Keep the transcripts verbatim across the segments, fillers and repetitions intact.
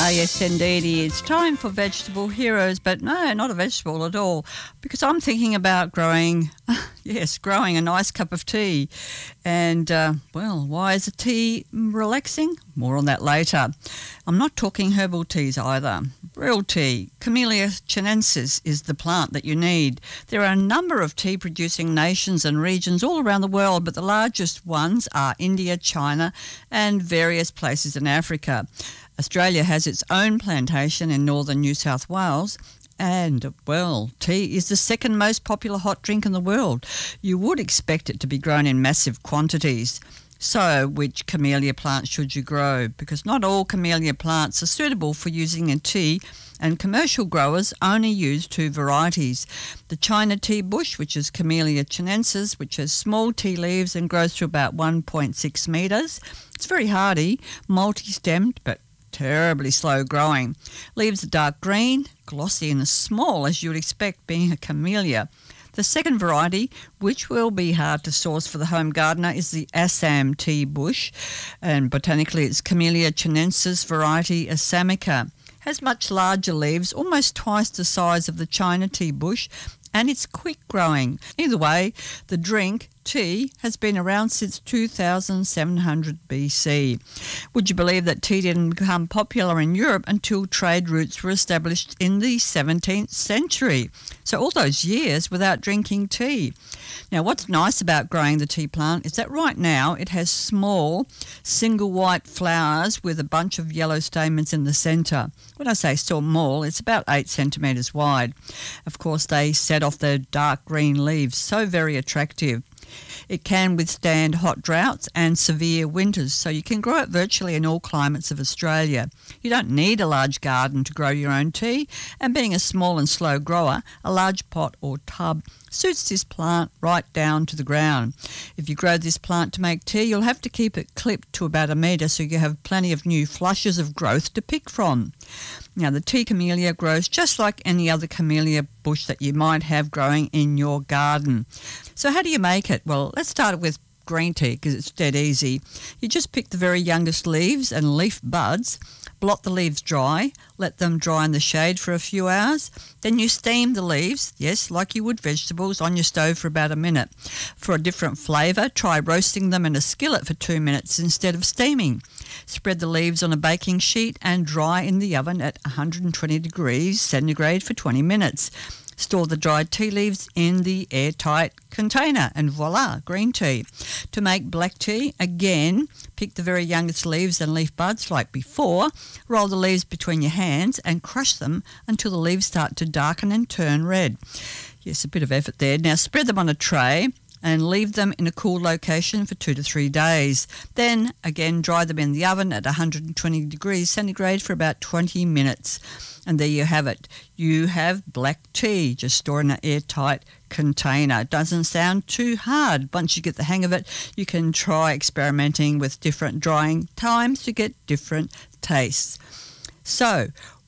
Ah, yes, indeedy. It's time for Vegetable Heroes, but no, not a vegetable at all, because I'm thinking about growing, yes, growing a nice cup of tea. And, uh, well, why is a tea relaxing? More on that later. I'm not talking herbal teas either. Real tea, Camellia chinensis, is the plant that you need. There are a number of tea-producing nations and regions all around the world, but the largest ones are India, China, and various places in Africa. Australia has its own plantation in northern New South Wales, and, well, tea is the second most popular hot drink in the world. You would expect it to be grown in massive quantities. So, which camellia plant should you grow? Because not all camellia plants are suitable for using in tea, and commercial growers only use two varieties. The China tea bush, which is Camellia chinensis, which has small tea leaves and grows to about one point six metres. It's very hardy, multi-stemmed, but terribly slow growing. Leaves are dark green, glossy and as small as you would expect being a camellia. The second variety, which will be hard to source for the home gardener, is the Assam tea bush, and botanically it's Camellia chinensis variety Assamica. Has much larger leaves, almost twice the size of the China tea bush, and it's quick growing. Either way, the drink, tea, has been around since two thousand seven hundred B C. Would you believe that tea didn't become popular in Europe until trade routes were established in the seventeenth century? So all those years without drinking tea. Now, what's nice about growing the tea plant is that right now it has small, single white flowers with a bunch of yellow stamens in the centre. When I say small, it's about eight centimetres wide. Of course, they set off their dark green leaves, so very attractive. It can withstand hot droughts and severe winters, so you can grow it virtually in all climates of Australia. You don't need a large garden to grow your own tea, and being a small and slow grower, a large pot or tub suits this plant right down to the ground. If you grow this plant to make tea, you'll have to keep it clipped to about a metre so you have plenty of new flushes of growth to pick from. Now, the tea camellia grows just like any other camellia bush that you might have growing in your garden. So how do you make it? Well, let's start with green tea because it's dead easy. You just pick the very youngest leaves and leaf buds, blot the leaves dry, let them dry in the shade for a few hours. Then you steam the leaves, yes, like you would vegetables, on your stove for about a minute. For a different flavour, try roasting them in a skillet for two minutes instead of steaming. Spread the leaves on a baking sheet and dry in the oven at one hundred twenty degrees centigrade for twenty minutes. Store the dried tea leaves in the airtight container and voila, green tea. To make black tea, again, pick the very youngest leaves and leaf buds like before, roll the leaves between your hands and crush them until the leaves start to darken and turn red. Yes, a bit of effort there. Now spread them on a tray and leave them in a cool location for two to three days. Then, again, dry them in the oven at one hundred twenty degrees centigrade for about twenty minutes. And there you have it. You have black tea. Just store in an airtight container. It doesn't sound too hard. Once you get the hang of it, you can try experimenting with different drying times to get different tastes. So,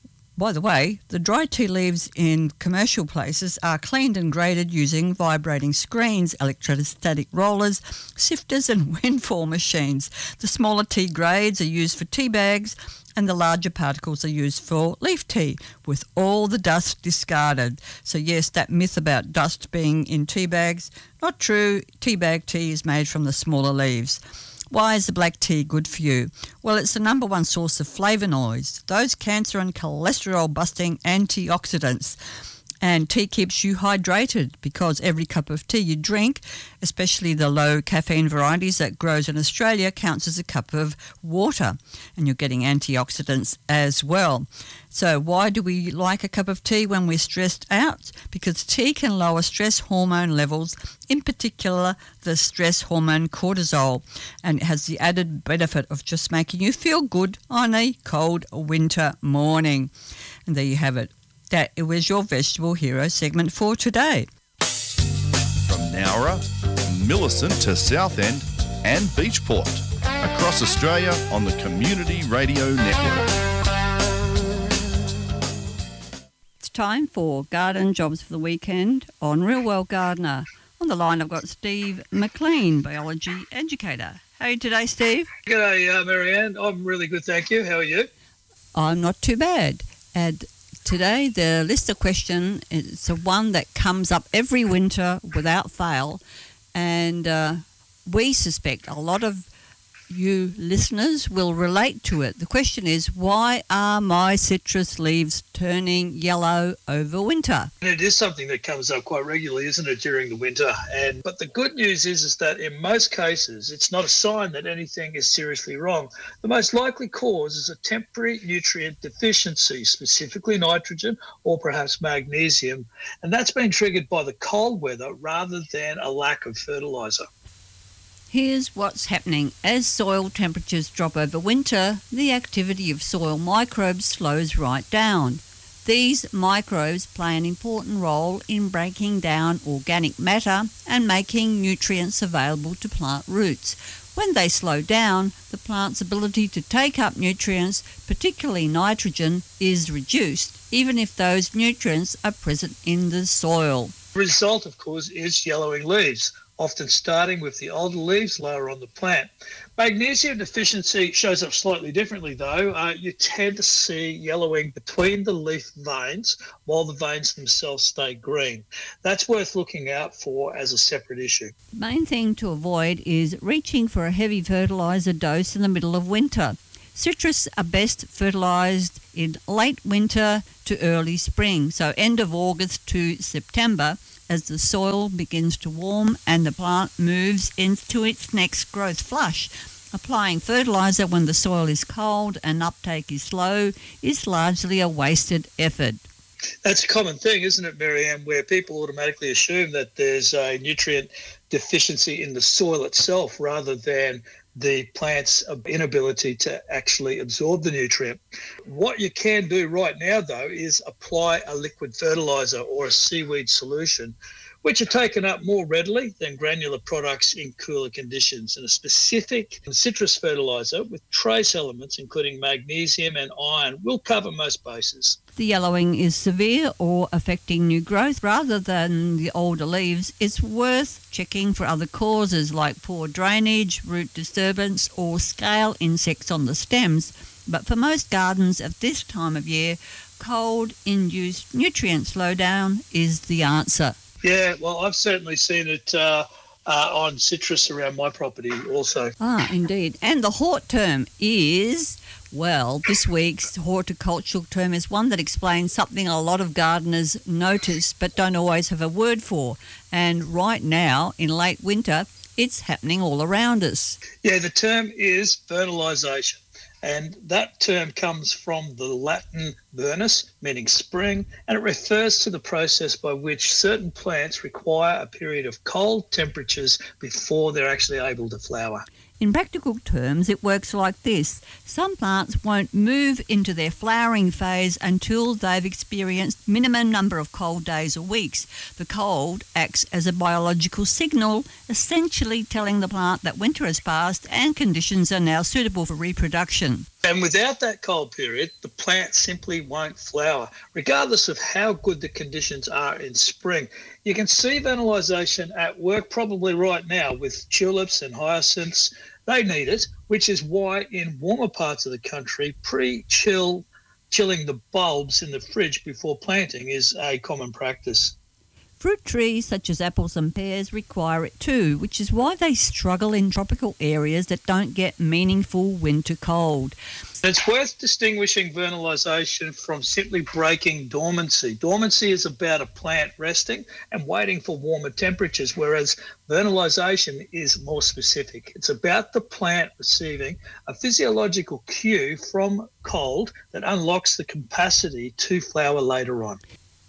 by the way, the dry tea leaves in commercial places are cleaned and graded using vibrating screens, electrostatic rollers, sifters and windfall machines. The smaller tea grades are used for tea bags and the larger particles are used for leaf tea, with all the dust discarded. So yes, that myth about dust being in tea bags, not true. Tea bag tea is made from the smaller leaves. Why is the black tea good for you? Well, it's the number one source of flavonoids, those cancer and cholesterol-busting antioxidants. And tea keeps you hydrated because every cup of tea you drink, especially the low caffeine varieties that grows in Australia, counts as a cup of water. And you're getting antioxidants as well. So why do we like a cup of tea when we're stressed out? Because tea can lower stress hormone levels, in particular the stress hormone cortisol, and it has the added benefit of just making you feel good on a cold winter morning. And there you have it. That it was your Vegetable Hero segment for today. From Nowra, Millicent to Southend and Beachport. Across Australia on the Community Radio Network. It's time for Garden Jobs for the Weekend on Real World Gardener. On the line I've got Steve McLean, biology educator. How are you today, Steve? G'day, uh, Marianne. I'm really good, thank you. How are you? I'm not too bad. And today the listener question is the one that comes up every winter without fail, and uh, we suspect a lot of you listeners will relate to it. The question is, why are my citrus leaves turning yellow over winter? And it is something that comes up quite regularly, isn't it, during the winter? And but the good news is, is that in most cases, it's not a sign that anything is seriously wrong. The most likely cause is a temporary nutrient deficiency, specifically nitrogen or perhaps magnesium, and that's been triggered by the cold weather rather than a lack of fertiliser. Here's what's happening. As soil temperatures drop over winter, the activity of soil microbes slows right down. These microbes play an important role in breaking down organic matter and making nutrients available to plant roots. When they slow down, the plant's ability to take up nutrients, particularly nitrogen, is reduced, even if those nutrients are present in the soil. The result, of course, is yellowing leaves, often starting with the older leaves lower on the plant. Magnesium deficiency shows up slightly differently, though. Uh, you tend to see yellowing between the leaf veins while the veins themselves stay green. That's worth looking out for as a separate issue. The main thing to avoid is reaching for a heavy fertiliser dose in the middle of winter. Citrus are best fertilised in late winter to early spring, so end of August to September, as the soil begins to warm and the plant moves into its next growth flush. Applying fertiliser when the soil is cold and uptake is slow is largely a wasted effort. That's a common thing, isn't it, Mary-Anne, where people automatically assume that there's a nutrient deficiency in the soil itself rather than the plant's inability to actually absorb the nutrient. What you can do right now, though, is apply a liquid fertiliser or a seaweed solution, which are taken up more readily than granular products in cooler conditions. And a specific citrus fertiliser with trace elements, including magnesium and iron, will cover most bases. The yellowing is severe or affecting new growth rather than the older leaves. It's worth checking for other causes like poor drainage, root disturbance, or scale insects on the stems. But for most gardens at this time of year, cold-induced nutrient slowdown is the answer. Yeah, well, I've certainly seen it uh, uh, on citrus around my property also. Ah, indeed. And the hort term is, well, this week's horticultural term is one that explains something a lot of gardeners notice but don't always have a word for. And right now, in late winter, it's happening all around us. Yeah, the term is vernalisation. And that term comes from the Latin vernus, meaning spring, and it refers to the process by which certain plants require a period of cold temperatures before they're actually able to flower. In practical terms, it works like this. Some plants won't move into their flowering phase until they've experienced minimum number of cold days or weeks. The cold acts as a biological signal, essentially telling the plant that winter has passed and conditions are now suitable for reproduction. And without that cold period, the plant simply won't flower, regardless of how good the conditions are in spring. You can see vernalisation at work probably right now with tulips and hyacinths. They need it, which is why in warmer parts of the country, pre-chill, chilling the bulbs in the fridge before planting is a common practice. Fruit trees such as apples and pears require it too, which is why they struggle in tropical areas that don't get meaningful winter cold. It's worth distinguishing vernalisation from simply breaking dormancy. Dormancy is about a plant resting and waiting for warmer temperatures, whereas vernalisation is more specific. It's about the plant receiving a physiological cue from cold that unlocks the capacity to flower later on.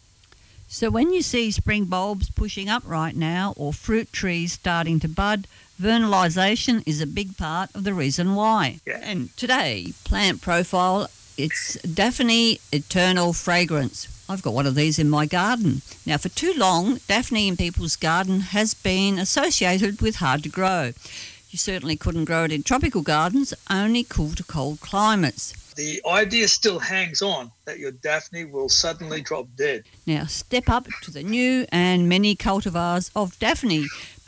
So when you see spring bulbs pushing up right now or fruit trees starting to bud, vernalisation is a big part of the reason why. Yeah. And today, plant profile, it's Daphne Eternal Fragrance. I've got one of these in my garden. Now, for too long, Daphne in people's garden has been associated with hard to grow. You certainly couldn't grow it in tropical gardens, only cool to cold climates. The idea still hangs on that your Daphne will suddenly drop dead. Now, step up to the new and many cultivars of Daphne.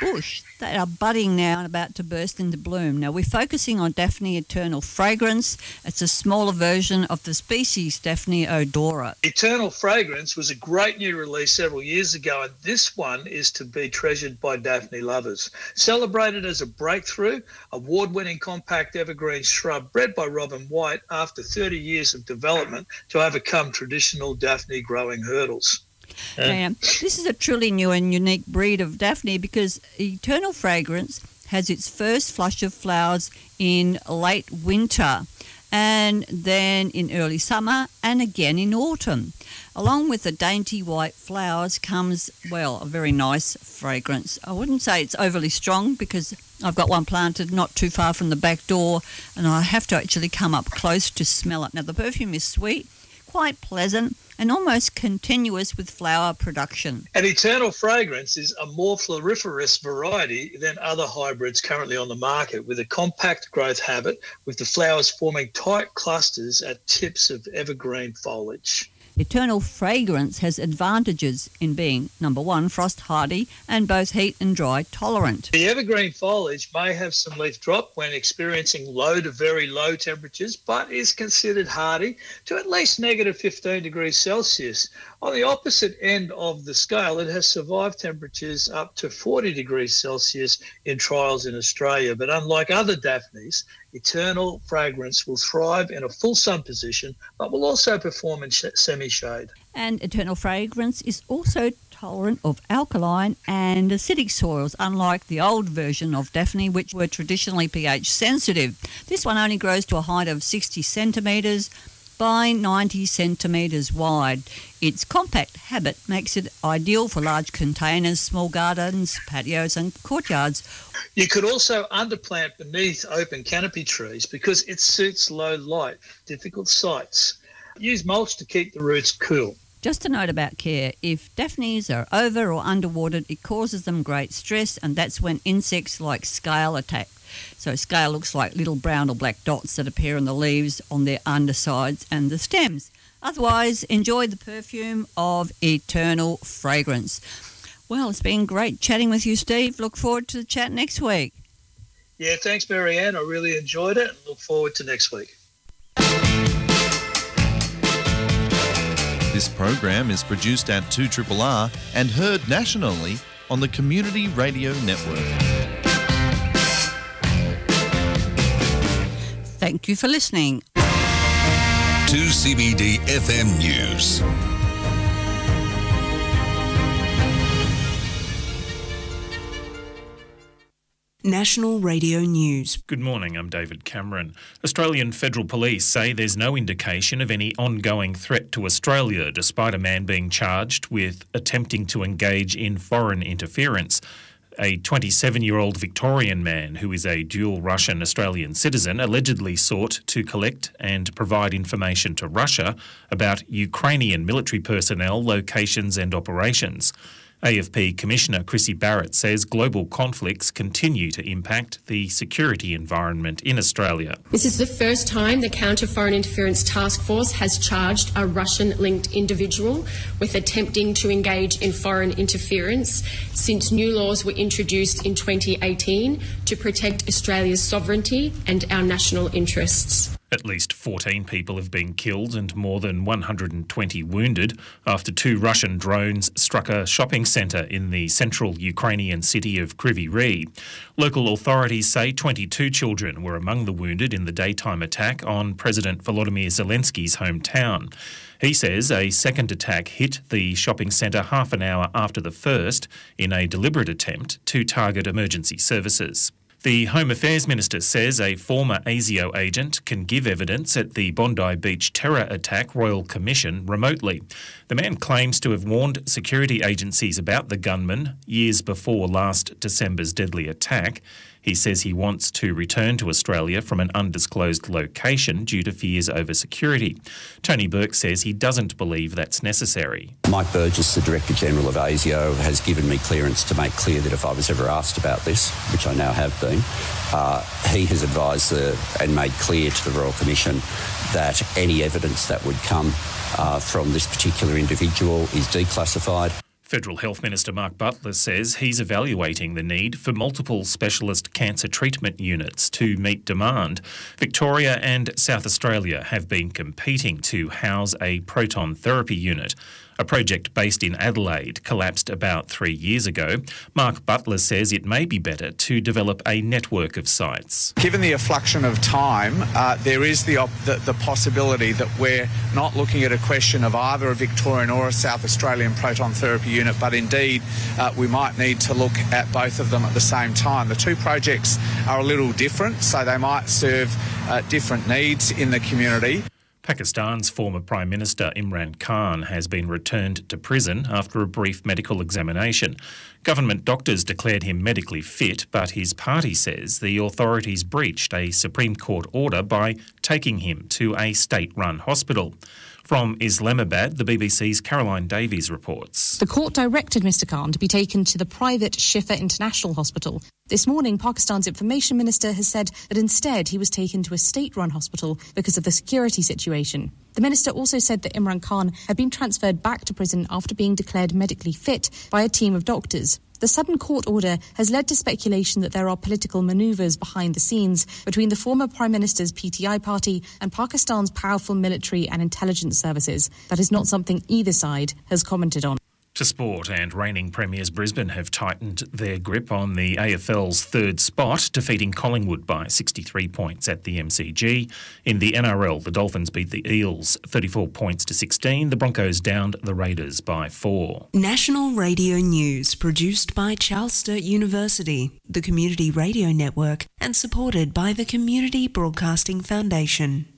bush that are budding now and about to burst into bloom. Now, we're focusing on Daphne Eternal Fragrance. It's a smaller version of the species Daphne odora. Eternal Fragrance was a great new release several years ago, and this one is to be treasured by Daphne lovers. Celebrated as a breakthrough, award-winning compact evergreen shrub bred by Robin White after thirty years of development to overcome traditional Daphne growing hurdles. Yeah. Um, this is a truly new and unique breed of Daphne because Eternal Fragrance has its first flush of flowers in late winter and then in early summer and again in autumn. Along with the dainty white flowers comes, well, a very nice fragrance. I wouldn't say it's overly strong because I've got one planted not too far from the back door and I have to actually come up close to smell it. Now, the perfume is sweet, quite pleasant, and almost continuous with flower production. And Eternal Fragrance is a more floriferous variety than other hybrids currently on the market, with a compact growth habit, with the flowers forming tight clusters at tips of evergreen foliage. Eternal Fragrance has advantages in being, number one, frost hardy and both heat and dry tolerant. The evergreen foliage may have some leaf drop when experiencing low to very low temperatures, but is considered hardy to at least negative fifteen degrees Celsius. On the opposite end of the scale, it has survived temperatures up to forty degrees Celsius in trials in Australia. But unlike other Daphnes, Eternal Fragrance will thrive in a full sun position, but will also perform in sh- semi-shade. And Eternal Fragrance is also tolerant of alkaline and acidic soils, unlike the old version of Daphne, which were traditionally pH sensitive. This one only grows to a height of sixty centimetres by ninety centimetres wide. Its compact habit makes it ideal for large containers, small gardens, patios and courtyards. You could also underplant beneath open canopy trees because it suits low light, difficult sites. Use mulch to keep the roots cool. Just a note about care. If Daphnes are over or underwatered, it causes them great stress, and that's when insects like scale attack. So scale looks like little brown or black dots that appear on the leaves, on their undersides and the stems. Otherwise, enjoy the perfume of Eternal Fragrance. Well, it's been great chatting with you, Steve. Look forward to the chat next week. Yeah, thanks, Marianne. I really enjoyed it and look forward to next week. This program is produced at two R R R and heard nationally on the Community Radio Network. Thank you for listening. two C B D F M News. National Radio News. Good morning, I'm David Cameron. Australian Federal Police say there's no indication of any ongoing threat to Australia, despite a man being charged with attempting to engage in foreign interference. A twenty-seven-year-old Victorian man who is a dual Russian-Australian citizen allegedly sought to collect and provide information to Russia about Ukrainian military personnel, locations and operations. A F P Commissioner Chrissy Barrett says global conflicts continue to impact the security environment in Australia. This is the first time the Counter Foreign Interference Task Force has charged a Russian-linked individual with attempting to engage in foreign interference since new laws were introduced in twenty eighteen to protect Australia's sovereignty and our national interests. At least fourteen people have been killed and more than one hundred twenty wounded after two Russian drones struck a shopping centre in the central Ukrainian city of Kryvyi Rih. Local authorities say twenty-two children were among the wounded in the daytime attack on President Volodymyr Zelensky's hometown. He says a second attack hit the shopping centre half an hour after the first in a deliberate attempt to target emergency services. The Home Affairs Minister says a former ASIO agent can give evidence at the Bondi Beach terror attack Royal Commission remotely. The man claims to have warned security agencies about the gunman years before last December's deadly attack. He says he wants to return to Australia from an undisclosed location due to fears over security. Tony Burke says he doesn't believe that's necessary. Mike Burgess, the Director-General of ASIO, has given me clearance to make clear that if I was ever asked about this, which I now have been, uh, he has advised the, and made clear to the Royal Commission that any evidence that would come uh, from this particular individual is declassified. Federal Health Minister Mark Butler says he's evaluating the need for multiple specialist cancer treatment units to meet demand. Victoria and South Australia have been competing to house a proton therapy unit. A project based in Adelaide collapsed about three years ago. Mark Butler says it may be better to develop a network of sites. Given the affluction of time, uh, there is the, op- the the possibility that we're not looking at a question of either a Victorian or a South Australian proton therapy unit, but indeed uh, we might need to look at both of them at the same time. The two projects are a little different, so they might serve uh, different needs in the community. Pakistan's former Prime Minister Imran Khan has been returned to prison after a brief medical examination. Government doctors declared him medically fit, but his party says the authorities breached a Supreme Court order by taking him to a state-run hospital. From Islamabad, the B B C's Caroline Davies reports. The court directed Mister Khan to be taken to the private Shifa International Hospital. This morning, Pakistan's Information Minister has said that instead he was taken to a state-run hospital because of the security situation. The minister also said that Imran Khan had been transferred back to prison after being declared medically fit by a team of doctors. The sudden court order has led to speculation that there are political manoeuvres behind the scenes between the former Prime Minister's P T I party and Pakistan's powerful military and intelligence services. That is not something either side has commented on. To sport, and reigning premiers Brisbane have tightened their grip on the A F L's third spot, defeating Collingwood by sixty-three points at the M C G. In the N R L, the Dolphins beat the Eels thirty-four points to sixteen. The Broncos downed the Raiders by four. National Radio News, produced by Charles Sturt University, the Community Radio Network, and supported by the Community Broadcasting Foundation.